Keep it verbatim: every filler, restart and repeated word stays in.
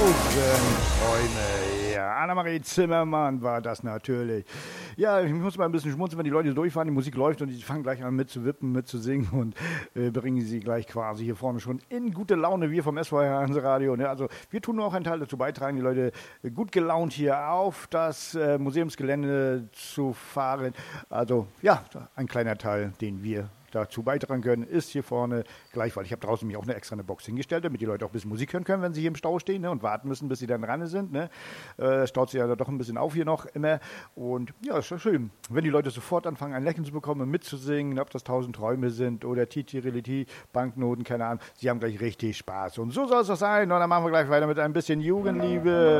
Träume. Ja, Annemarie Zimmermann war das natürlich. Ja, ich muss mal ein bisschen schmunzeln, wenn die Leute durchfahren, die Musik läuft und die fangen gleich an mit zu wippen, mit zu singen und äh, bringen sie gleich quasi hier vorne schon in gute Laune, wir vom S V R Hanseradio. Ne? Also wir tun auch einen Teil dazu beitragen, die Leute gut gelaunt hier auf das äh, Museumsgelände zu fahren. Also ja, ein kleiner Teil, den wir dazu beitragen können, ist hier vorne gleich, weil ich habe draußen mir auch eine extra eine Box hingestellt, damit die Leute auch ein bisschen Musik hören können, wenn sie hier im Stau stehen, ne, und warten müssen, bis sie dann ran sind. Ne. Äh, staut sich ja doch ein bisschen auf hier noch immer. Und ja, ist schon schön, wenn die Leute sofort anfangen, ein Lächeln zu bekommen, mitzusingen, ob das tausend Träume sind oder Titi-Reliti, Banknoten, keine Ahnung. Sie haben gleich richtig Spaß. Und so soll es auch sein. Und dann machen wir gleich weiter mit ein bisschen Jugendliebe.